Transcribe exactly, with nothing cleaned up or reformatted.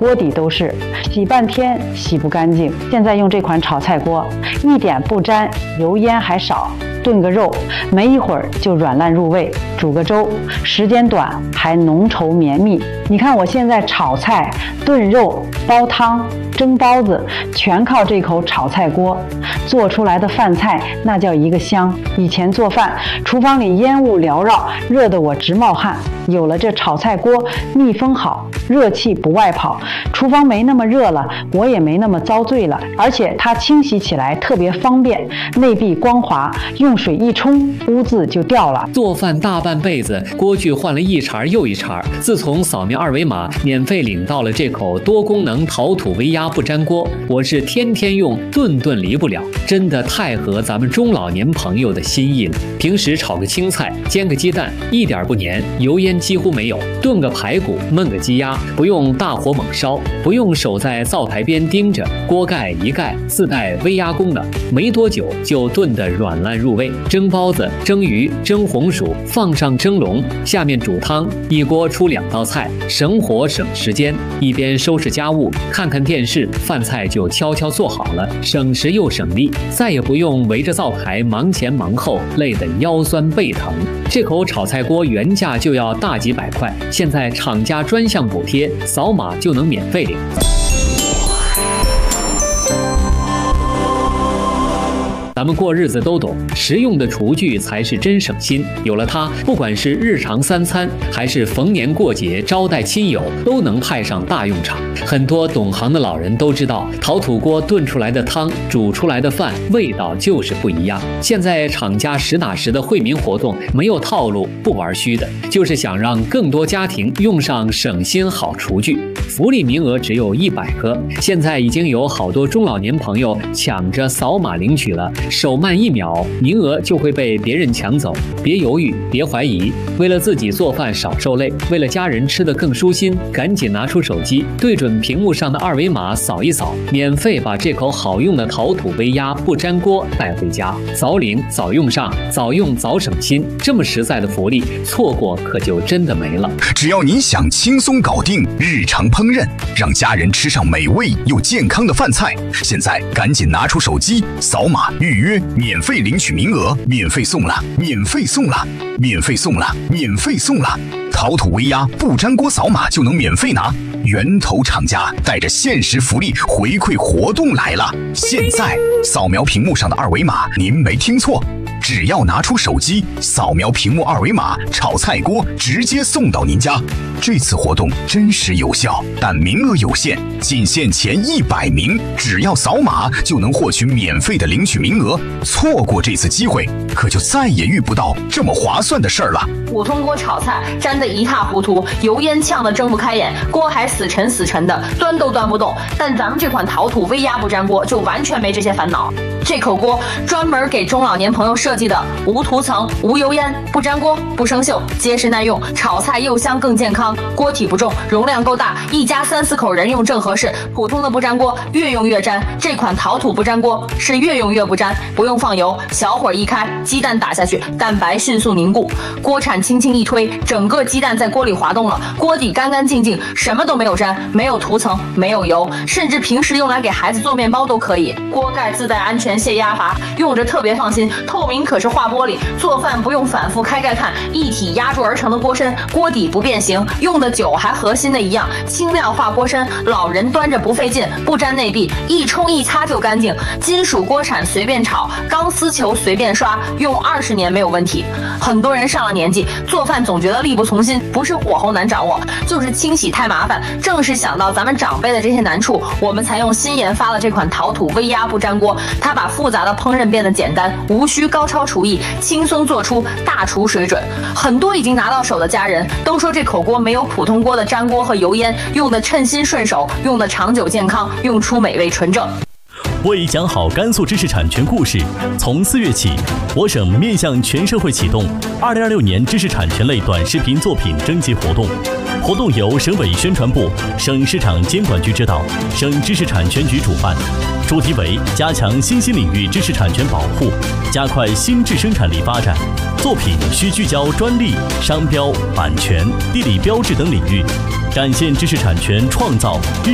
锅底都是，洗半天洗不干净。现在用这款炒菜锅，一点不沾，油烟还少，炖个肉没一会儿就软烂入味，煮个粥时间短还浓稠绵密。你看我现在炒菜、炖肉、煲汤、蒸包子，全靠这口炒菜锅做出来的饭菜，那叫一个香。以前做饭，厨房里烟雾缭绕，热得我直冒汗。有了这炒菜锅，密封好，热气不外跑，厨房没那么热了，我也没那么遭罪了。而且它清洗起来特别方便，内壁光滑，用水一冲，污渍就掉了。 做饭大半辈子，锅具换了一茬又一茬。自从扫描二维码免费领到了这口多功能陶土微压不粘锅，我是天天用，顿顿离不了，真的太合咱们中老年朋友的心意了。平时炒个青菜，煎个鸡蛋，一点不粘，油烟几乎没有；炖个排骨，焖个鸡鸭，不用大火猛烧，不用守在灶台边盯着，锅盖一盖，自带微压功能，没多久就炖得软烂入味。蒸包子、蒸鱼、蒸红薯，放上蒸笼，下面煮汤，一锅出两道菜，省火省时间。一边收拾家务，看看电视，饭菜就悄悄做好了，省时又省力，再也不用围着灶台忙前忙后，累得腰酸背疼。这口炒菜锅原价就要大几百块，现在厂家专项补贴，扫码就能免费领。咱们过日子都懂，实用的厨具才是真省心。有了它，不管是日常三餐，还是逢年过节招待亲友，都能派上大用场。很多懂行的老人都知道，陶土锅炖出来的汤、煮出来的饭，味道就是不一样。现在厂家实打实的惠民活动，没有套路，不玩虚的，就是想让更多家庭用上省心好厨具。福利名额只有一百个，现在已经有好多中老年朋友抢着扫码领取了。手慢一秒，名额就会被别人抢走。别犹豫，别怀疑，为了自己做饭少受累，为了家人吃得更舒心，赶紧拿出手机，对准屏幕上的二维码扫一扫，免费把这口好用的陶土微压不粘锅带回家。早领早用上，早用早省心，这么实在的福利，错过可就真的没了。 只要你想轻松搞定日常烹饪，让家人吃上美味又健康的饭菜，现在赶紧拿出手机，扫码预约，免费领取名额，免费送了，免费送了，免费送了，免费送了。陶土微压不粘锅扫码就能免费拿，源头厂家带着限时福利回馈活动来了！现在扫描屏幕上的二维码，您没听错。只要拿出手机扫描屏幕二维码，炒菜锅直接送到您家。这次活动真实有效，但名额有限，仅限前一百名，只要扫码就能获取免费的领取名额。错过这次机会，可就再也遇不到这么划算的事儿了。 普通锅炒菜粘得一塌糊涂，油烟呛得睁不开眼，锅还死沉死沉的，端都端不动。但咱们这款陶土微压不粘锅就完全没这些烦恼。这口锅专门给中老年朋友设计的，无涂层、无油烟、不粘锅、不生锈，结实耐用，炒菜又香更健康。锅体不重，容量够大，一家三四口人用正合适。普通的不粘锅越用越粘，这款陶土不粘锅是越用越不粘，不用放油，小火一开，鸡蛋打下去，蛋白迅速凝固，锅铲轻轻一推，整个鸡蛋在锅里滑动了，锅底干干净净，什么都没有粘，没有涂层，没有油，甚至平时用来给孩子做面包都可以。锅盖自带安全泄压阀，用着特别放心，透明可视化玻璃，做饭不用反复开盖看，一体压铸而成的锅身，锅底不变形，用的久还和新的一样，轻量化锅身，老人端着不费劲，不粘内壁，一冲一擦就干净。金属锅铲随便炒，钢丝球随便刷，用二十年没有问题。很多人上了年纪，做饭总觉得力不从心，不是火候难掌握，就是清洗太麻烦。正是想到咱们长辈的这些难处，我们才用新研发了这款陶土微压不粘锅，它把复杂的烹饪变得简单，无需高超厨艺，轻松做出大厨水准。很多已经拿到手的家人都说，这口锅没有普通锅的粘锅和油烟，用的称心顺手，用的长久健康，用出美味纯正。 为讲好甘肃知识产权故事，从四月起，我省面向全社会启动二零二六年知识产权类短视频作品征集活动。活动由省委宣传部、省市场监管局指导，省知识产权局主办。主题为加强新兴领域知识产权保护，加快新质生产力发展。作品需聚焦专利、商标、版权、地理标志等领域，展现知识产权创造